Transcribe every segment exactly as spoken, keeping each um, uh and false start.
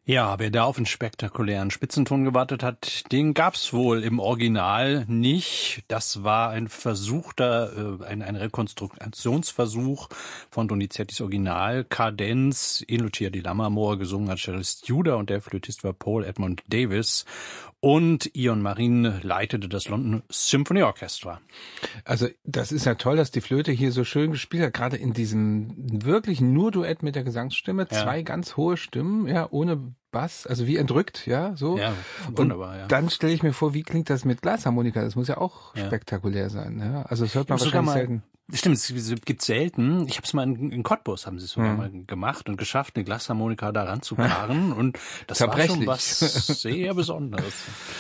Ja, wer da auf einen spektakulären Spitzenton gewartet hat, den gab's wohl im Original nicht. Das war ein versuchter, äh, ein, ein Rekonstruktionsversuch von Donizettis Original. Kadenz, in Lucia di Lammermoor, gesungen hat Cheryl Studer und der Flötist war Paul Edmund Davis. Und Ion Marin leitete das London Symphony Orchestra. Also das ist ja toll, dass die Flöte hier so schön gespielt hat, gerade in diesem wirklich nur Duett mit der Gesangsstimme, ja. Zwei ganz hohe Stimmen, ja, ohne Bass, also wie entrückt, ja, so. Ja, wunderbar, ja. Dann stelle ich mir vor, wie klingt das mit Glasharmonika? Das muss ja auch ja. spektakulär sein, ja. Also das hört man wahrscheinlich mal selten. Stimmt, es gibt selten. Ich habe es mal in, in Cottbus haben sie es sogar hm. mal gemacht und geschafft, eine Glasharmonika da ranzukarren und das war schon was sehr Besonderes.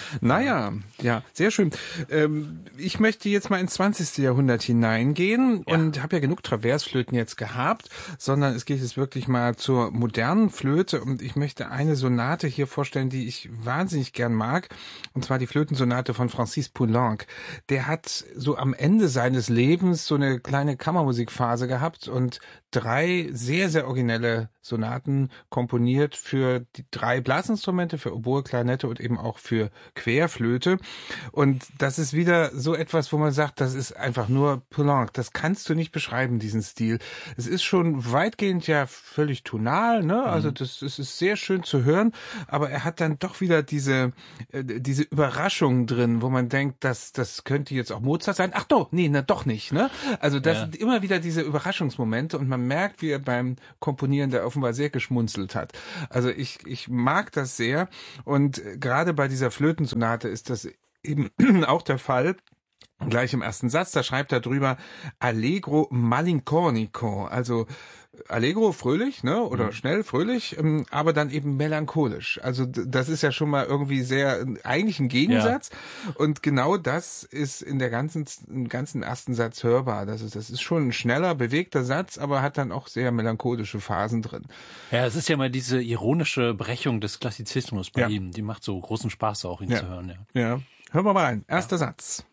Naja, ja, sehr schön. Ähm, ich möchte jetzt mal ins zwanzigste Jahrhundert hineingehen ja. und habe ja genug Traversflöten jetzt gehabt, sondern es geht jetzt wirklich mal zur modernen Flöte und ich möchte eine Sonate hier vorstellen, die ich wahnsinnig gern mag, und zwar die Flötensonate von Francis Poulenc. Der hat so am Ende seines Lebens so eine kleine Kammermusikphase gehabt und drei sehr, sehr originelle Sonaten komponiert für die drei Blasinstrumente, für Oboe, Klarinette und eben auch für Querflöte. Und das ist wieder so etwas, wo man sagt, das ist einfach nur Poulenc. Das kannst du nicht beschreiben, diesen Stil. Es ist schon weitgehend ja völlig tonal, ne? Also das, das ist sehr schön zu hören, aber er hat dann doch wieder diese, äh, diese Überraschung drin, wo man denkt, das, das könnte jetzt auch Mozart sein. Ach doch, nee, na doch nicht, ne? Also das ja. sind immer wieder diese Überraschungsmomente und man merkt, wie er beim Komponieren da offenbar sehr geschmunzelt hat. Also ich, ich mag das sehr und gerade bei dieser Flötensonate ist das eben auch der Fall. Gleich im ersten Satz, da schreibt er drüber Allegro malinconico, also Allegro fröhlich, ne, oder mhm. schnell fröhlich, aber dann eben melancholisch. Also das ist ja schon mal irgendwie sehr eigentlich ein Gegensatz ja. und genau das ist in der ganzen im ganzen ersten Satz hörbar. Das ist das ist schon ein schneller, bewegter Satz, aber hat dann auch sehr melancholische Phasen drin. Ja, es ist ja mal diese ironische Brechung des Klassizismus bei ja. ihm, die macht so großen Spaß auch ihn ja. zu hören, ja. Ja, hören wir mal rein. Erster ja. Satz.